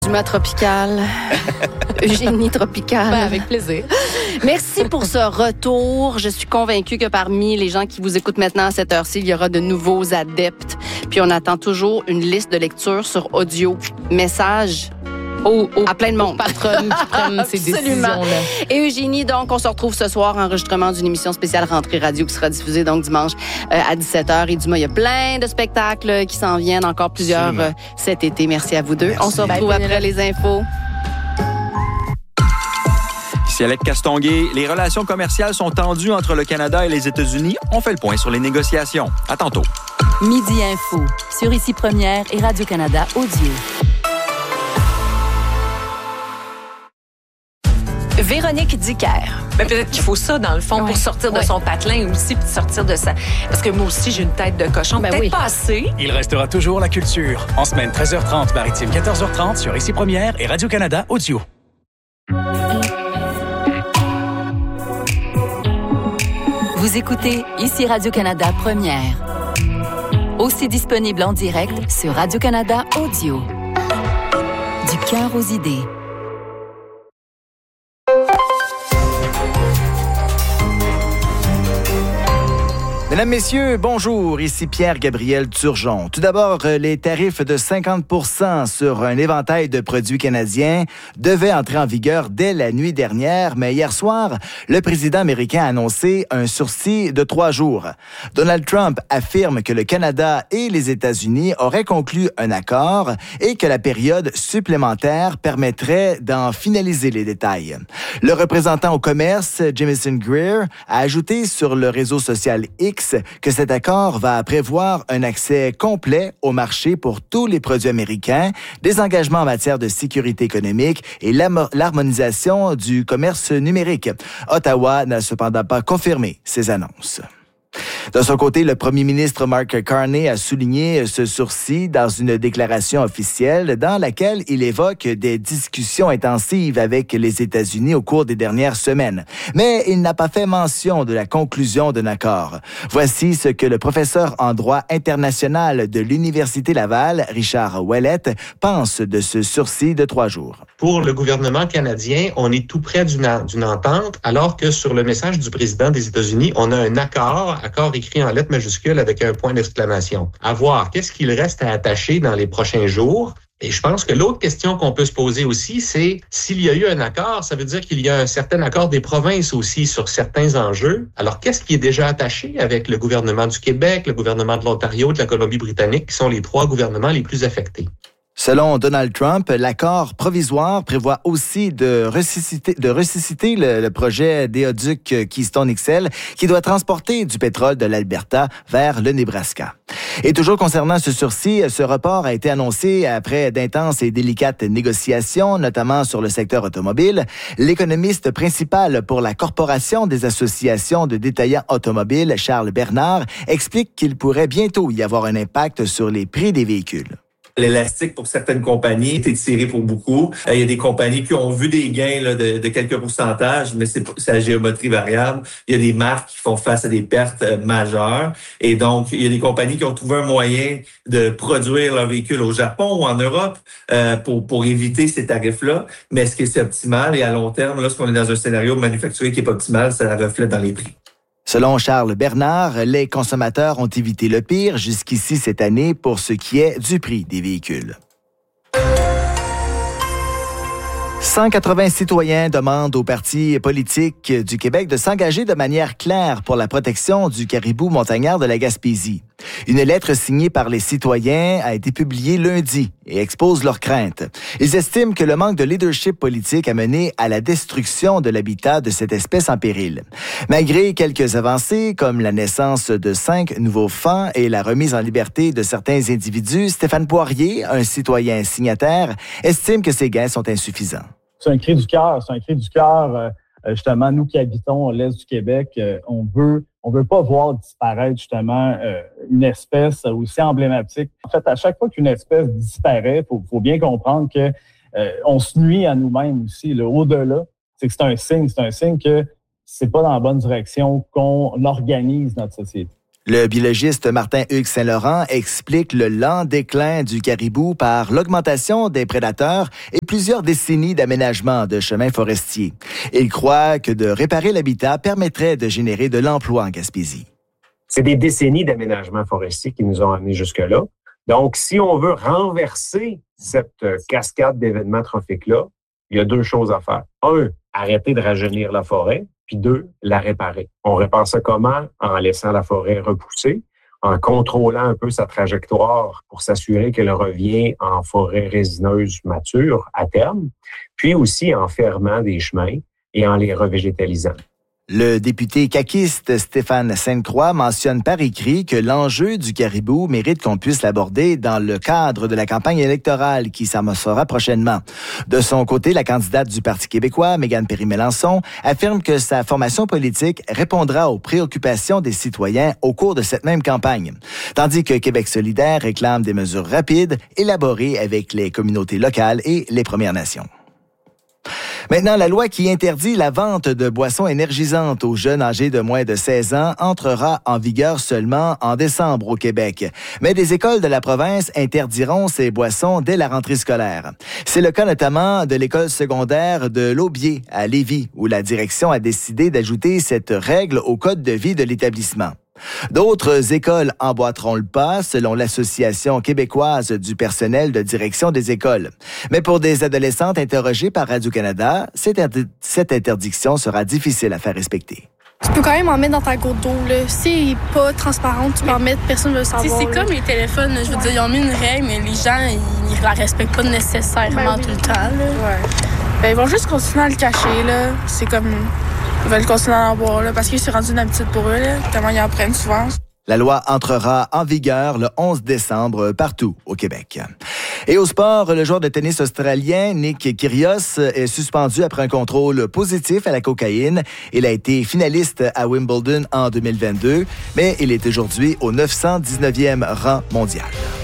Dima Tropical. Eugénie Tropical. Avec plaisir. Merci pour ce retour. Je suis convaincue que parmi les gens qui vous écoutent maintenant à cette heure-ci, il y aura de nouveaux adeptes. Puis on attend toujours une liste de lecture sur audio. Message à plein de monde. Patronne qui prennent ces décisions-là. Et Eugénie, donc, on se retrouve ce soir, enregistrement d'une émission spéciale Rentrée Radio qui sera diffusée donc dimanche à 17h. Et Dumas, il y a plein de spectacles qui s'en viennent, encore plusieurs cet été. Merci à vous deux. Merci. On se retrouve après les infos. Ici Alec Castonguay. Les relations commerciales sont tendues entre le Canada et les États-Unis. On fait le point sur les négociations. À tantôt. Midi Info, sur Ici Première et Radio-Canada Audio. Véronique Dicker. Ben, peut-être qu'il faut ça, dans le fond, pour sortir de son patelin aussi, puis sortir de ça. Parce que moi aussi, j'ai une tête de cochon. Peut-être pas assez. Il restera toujours la culture. En semaine, 13h30, maritime, 14h30, sur Ici Première et Radio-Canada Audio. Vous écoutez Ici Radio-Canada Première. Aussi disponible en direct sur Radio-Canada Audio. Du cœur aux idées. Mesdames, Messieurs, bonjour. Ici Pierre-Gabriel Turgeon. Tout d'abord, les tarifs de 50% sur un éventail de produits canadiens devaient entrer en vigueur dès la nuit dernière, mais hier soir, le président américain a annoncé un sursis de 3 jours. Donald Trump affirme que le Canada et les États-Unis auraient conclu un accord et que la période supplémentaire permettrait d'en finaliser les détails. Le représentant au commerce, Jamieson Greer, a ajouté sur le réseau social X que cet accord va prévoir un accès complet au marché pour tous les produits américains, des engagements en matière de sécurité économique et l'harmonisation du commerce numérique. Ottawa n'a cependant pas confirmé ces annonces. De son côté, le premier ministre Mark Carney a souligné ce sursis dans une déclaration officielle dans laquelle il évoque des discussions intensives avec les États-Unis au cours des dernières semaines. Mais il n'a pas fait mention de la conclusion d'un accord. Voici ce que le professeur en droit international de l'Université Laval, Richard Ouellette, pense de ce sursis de 3 jours. Pour le gouvernement canadien, on est tout près d'une entente, alors que sur le message du président des États-Unis, on a un accord écrit en lettres majuscules avec un point d'exclamation. À voir, qu'est-ce qu'il reste à attacher dans les prochains jours? Et je pense que l'autre question qu'on peut se poser aussi, c'est s'il y a eu un accord, ça veut dire qu'il y a un certain accord des provinces aussi sur certains enjeux. Alors, qu'est-ce qui est déjà attaché avec le gouvernement du Québec, le gouvernement de l'Ontario, de la Colombie-Britannique, qui sont les 3 gouvernements les plus affectés? Selon Donald Trump, l'accord provisoire prévoit aussi de ressusciter le projet d'éoduc Keystone XL qui doit transporter du pétrole de l'Alberta vers le Nebraska. Et toujours concernant ce sursis, ce report a été annoncé après d'intenses et délicates négociations, notamment sur le secteur automobile. L'économiste principal pour la Corporation des associations de détaillants automobiles, Charles Bernard, explique qu'il pourrait bientôt y avoir un impact sur les prix des véhicules. L'élastique pour certaines compagnies est étiré pour beaucoup. Il y a des compagnies qui ont vu des gains là, de quelques pourcentages, mais c'est la géométrie variable. Il y a des marques qui font face à des pertes majeures. Et donc, il y a des compagnies qui ont trouvé un moyen de produire leurs véhicules au Japon ou en Europe pour éviter ces tarifs-là. Mais est-ce que c'est optimal? Et à long terme, lorsqu'on est dans un scénario manufacturier qui n'est pas optimal, ça reflète dans les prix. Selon Charles Bernard, les consommateurs ont évité le pire jusqu'ici cette année pour ce qui est du prix des véhicules. 180 citoyens demandent aux partis politiques du Québec de s'engager de manière claire pour la protection du caribou montagnard de la Gaspésie. Une lettre signée par les citoyens a été publiée lundi et expose leurs craintes. Ils estiment que le manque de leadership politique a mené à la destruction de l'habitat de cette espèce en péril. Malgré quelques avancées, comme la naissance de 5 nouveaux fans et la remise en liberté de certains individus, Stéphane Poirier, un citoyen signataire, estime que ces gains sont insuffisants. C'est un cri du cœur. Justement, nous qui habitons l'Est du Québec, on veut pas voir disparaître justement une espèce aussi emblématique. En fait, à chaque fois qu'une espèce disparaît, faut bien comprendre que on se nuit à nous-mêmes aussi. Le au-delà, c'est un signe que c'est pas dans la bonne direction qu'on organise notre société. Le biologiste Martin-Hugues Saint-Laurent explique le lent déclin du caribou par l'augmentation des prédateurs et plusieurs décennies d'aménagement de chemins forestiers. Il croit que de réparer l'habitat permettrait de générer de l'emploi en Gaspésie. C'est des décennies d'aménagement forestier qui nous ont amenés jusque-là. Donc, si on veut renverser cette cascade d'événements trophiques-là, il y a 2 choses à faire. 1, arrêter de rajeunir la forêt. Puis 2, la réparer. On répare ça comment? En laissant la forêt repousser, en contrôlant un peu sa trajectoire pour s'assurer qu'elle revient en forêt résineuse mature à terme, puis aussi en fermant des chemins et en les revégétalisant. Le député caquiste Stéphane Sainte-Croix mentionne par écrit que l'enjeu du caribou mérite qu'on puisse l'aborder dans le cadre de la campagne électorale qui s'amorcera prochainement. De son côté, la candidate du Parti québécois, Mégane Perry-Mélançon, affirme que sa formation politique répondra aux préoccupations des citoyens au cours de cette même campagne. Tandis que Québec solidaire réclame des mesures rapides, élaborées avec les communautés locales et les Premières Nations. Maintenant, la loi qui interdit la vente de boissons énergisantes aux jeunes âgés de moins de 16 ans entrera en vigueur seulement en décembre au Québec. Mais des écoles de la province interdiront ces boissons dès la rentrée scolaire. C'est le cas notamment de l'école secondaire de l'Aubier à Lévis, où la direction a décidé d'ajouter cette règle au code de vie de l'établissement. D'autres écoles emboîteront le pas, selon l'Association québécoise du personnel de direction des écoles. Mais pour des adolescentes interrogées par Radio-Canada, cette interdiction sera difficile à faire respecter. Tu peux quand même en mettre dans ta gourde d'eau. Si c'est pas transparent, tu peux en mettre, personne ne veut savoir. C'est comme les téléphones. Je veux dire, ils ont mis une règle, mais les gens, ils la respectent pas nécessairement tout le temps. Ouais. Ils vont juste continuer à le cacher. Là. C'est comme... Ils veulent continuer à en boire parce que c'est rendu une habitude pour eux, tellement ils en prennent souvent. La loi entrera en vigueur le 11 décembre partout au Québec. Et au sport, le joueur de tennis australien Nick Kyrgios est suspendu après un contrôle positif à la cocaïne. Il a été finaliste à Wimbledon en 2022, mais il est aujourd'hui au 919e rang mondial.